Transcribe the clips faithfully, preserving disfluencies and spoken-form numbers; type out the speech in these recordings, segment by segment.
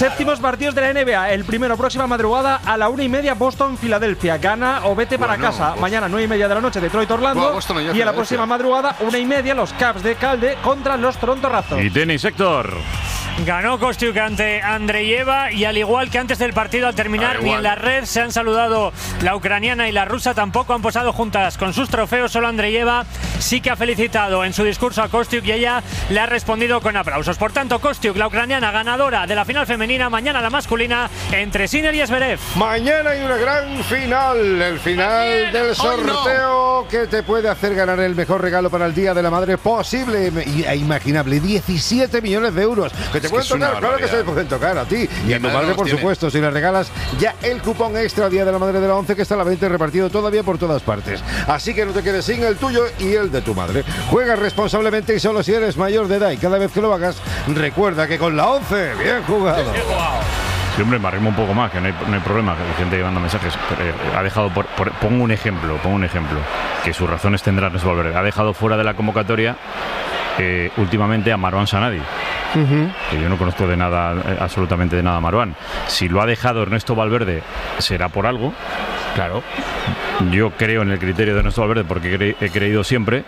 Séptimos partidos de la N B A. El primero próxima madrugada a la una y media, Boston-Filadelfia. Gana o vete para bueno, casa. Boston. Mañana nueve y media de la noche, Detroit-Orlando. Y a la próxima madrugada, una y media, los Caps de Calde contra los Toronto Raptors. Y tenis, Héctor. Ganó Kostiuk ante Andreyeva y al igual que antes del partido, al terminar, ni en la red se han saludado la ucraniana y la rusa, tampoco han posado juntas con sus trofeos. Solo Andreyeva sí que ha felicitado en su discurso a Kostiuk y ella le ha respondido con aplausos. Por tanto, Kostiuk, la ucraniana, ganadora de la final femenina. Mañana la masculina entre Sinner y Zverev. Mañana hay una gran final, el final del sorteo no. que te puede hacer ganar el mejor regalo para el Día de la Madre posible e imaginable, diecisiete millones de euros. Que te pueden tocar, claro que se te pueden tocar a ti y a tu madre, por supuesto, si le regalas ya el cupón extra Día de la Madre de la once, que está a la venta y repartido todavía por todas partes. Así que no te quedes sin el tuyo y el de tu madre. Juega responsablemente y solo si eres mayor de edad, y cada vez que lo hagas, recuerda que con la once, bien jugado. Sí, hombre, me arrimo un poco más, que no hay, no hay problema, que hay gente que manda mensajes. Pero, eh, ha dejado, por, por, pongo un ejemplo, pongo un ejemplo, que sus razones tendrán que volver. Ha dejado fuera de la convocatoria eh, últimamente a Marwan Sanadi. Uh-huh. Que yo no conozco de nada, eh, absolutamente de nada a Marwan. Si lo ha dejado Ernesto Valverde, será por algo. Claro. Yo creo en el criterio de Ernesto Valverde porque cre- he creído siempre.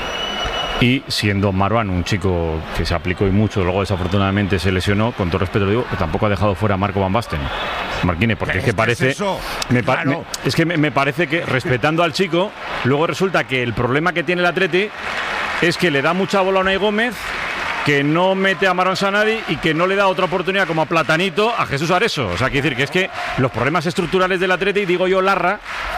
Y siendo Marwan un chico que se aplicó y mucho, luego desafortunadamente se lesionó, con todo respeto lo digo, que tampoco ha dejado fuera a Marco Van Basten. Marquine, porque es que parece es, me pa- claro. me, es que me, me parece que respetando al chico, luego resulta que el problema que tiene el Atleti es que le da mucha bola a Unai Gómez, que no mete a Marwan Sanadi y que no le da otra oportunidad como a Platanito a Jesús Areso. O sea, quiero decir que es que los problemas estructurales del Atleti, digo yo, Larra,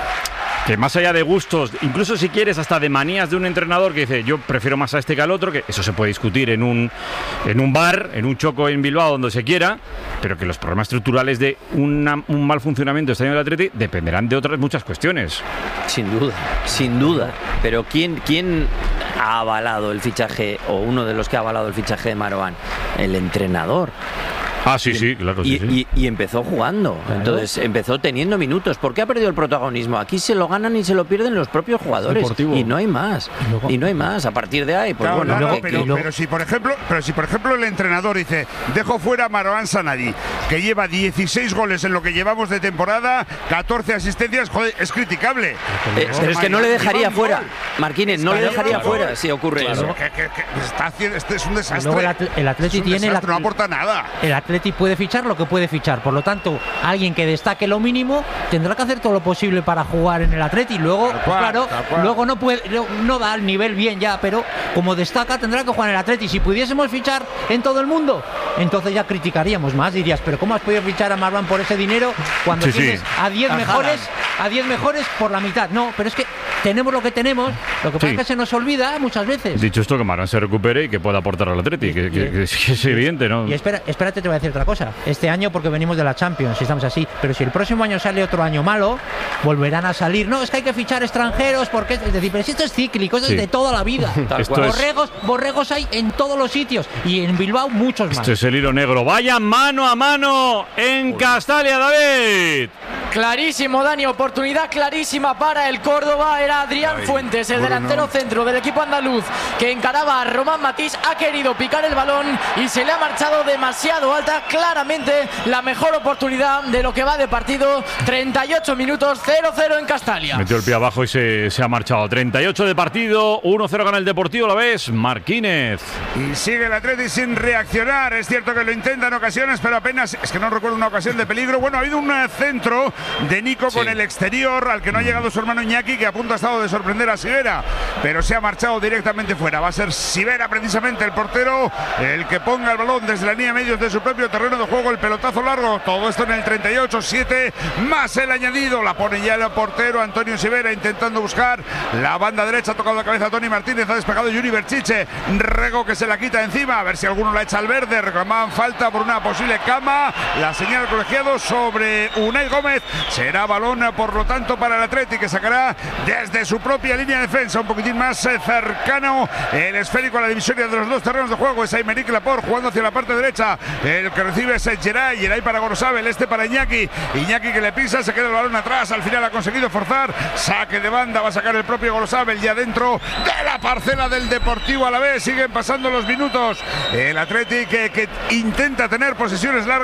que más allá de gustos, incluso si quieres hasta de manías de un entrenador que dice yo prefiero más a este que al otro, que eso se puede discutir en un en un bar, en un choco en Bilbao, donde se quiera, pero que los problemas estructurales de una, un mal funcionamiento de este año del Atleti dependerán de otras muchas cuestiones. Sin duda, sin duda. Pero ¿quién, quién ha avalado el fichaje, o uno de los que ha avalado el fichaje de Marwan? El entrenador. Ah, sí, sí, claro. Y, sí, sí. y, y empezó jugando, claro. Entonces empezó teniendo minutos. ¿Por qué ha perdido el protagonismo? Aquí se lo ganan y se lo pierden los propios jugadores. Deportivo. Y no hay más. Y, luego, y no hay más. A partir de ahí, pues claro, bueno. Claro, que, pero, que luego... pero si por ejemplo, pero si por ejemplo el entrenador dice, dejo fuera a Marwan Sanadi, que lleva dieciséis goles en lo que llevamos de temporada, catorce asistencias, joder, es criticable. Eh, pero es que no le dejaría fuera, Marquínez, no le dejaría claro, fuera si ocurre claro. eso. Que, que, que está haciendo, este es un desastre. Luego el, atl- el Atleti es un tiene desastre, la, no aporta nada. El Atleti puede fichar lo que puede fichar, por lo tanto, alguien que destaque lo mínimo tendrá que hacer todo lo posible para jugar en el Atleti. Luego, tal cual, claro, tal cual. luego no puede, no, no da el nivel bien ya, pero como destaca tendrá que jugar en el Atleti. Si pudiésemos fichar en todo el mundo, entonces ya criticaríamos más, dirías, pero ¿cómo has podido fichar a Marwan por ese dinero cuando sí, tienes sí. a diez mejores, a diez mejores por la mitad? No, pero es que tenemos lo que tenemos, lo que pasa sí. es que se nos olvida muchas veces. Dicho esto, que Marwan se recupere y que pueda aportar al Atleti, que, que, que, que es evidente, ¿no? Y espera, espérate, te voy a decir otra cosa. Este año, porque venimos de la Champions, si estamos así, pero si el próximo año sale otro año malo, volverán a salir. No, es que hay que fichar extranjeros, porque es decir, pero si esto es cíclico, esto sí. es de toda la vida. borregos, es... borregos hay en todos los sitios y en Bilbao muchos más. Esto es el hilo negro. Vaya mano a mano en Castalia, David. Clarísimo, Dani, oportunidad clarísima para el Córdoba. Era Adrián Ay, Fuentes, el bueno, delantero no. centro del equipo andaluz, que encaraba a Román Matís, ha querido picar el balón y se le ha marchado demasiado alta. Claramente la mejor oportunidad de lo que va de partido. Treinta y ocho minutos, cero cero en Castalia. Metió el pie abajo y se, se ha marchado. Treinta y ocho de partido, uno cero gana el Deportivo, ¿la ves? Marquínez. Y sigue el Atleti sin reaccionar. Es cierto que lo intenta en ocasiones, pero apenas, es que no recuerdo una ocasión de peligro. Bueno, ha habido un centro de Nico sí. con el exterior, al que no ha llegado su hermano Iñaki, que a punto ha estado de sorprender a Sivera, pero se ha marchado directamente fuera. Va a ser Sivera precisamente el portero, el que ponga el balón desde la línea medios de su propio terreno de juego, el pelotazo largo. Todo esto en el treinta y ocho, siete más el añadido. La pone ya el portero Antonio Sivera, intentando buscar la banda derecha. Ha tocado la cabeza a Toni Martínez, ha despejado Yuri Berchiche. Rego que se la quita encima, a ver si alguno la echa al verde. Reclamaban falta por una posible cama. La señal del colegiado sobre Unai Gómez. Será balón, por lo tanto, para el Atleti, que sacará desde su propia línea de defensa, un poquitín más cercano el esférico a la divisoria de los dos terrenos de juego. Es Aymeric Laporte jugando hacia la parte derecha. El que recibe es Geray, Geray para Gorosabel, este para Iñaki. Iñaki que le pisa, se queda el balón atrás. Al final ha conseguido forzar. Saque de banda, va a sacar el propio Gorosabel ya dentro de la parcela del Deportivo Alavés. Siguen pasando los minutos. El Atleti que, que intenta tener posesiones largas.